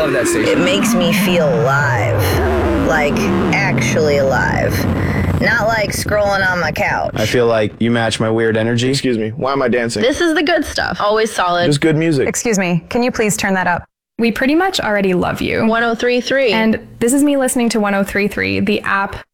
love that station. It makes me feel alive. Like, actually alive. Not like scrolling on my couch. I feel like you match my weird energy. Excuse me, why am I dancing? This is the good stuff. Always solid. Just good music. Excuse me, can you please turn that up? We pretty much already love you. 103.3. And this is me listening to 103.3, the app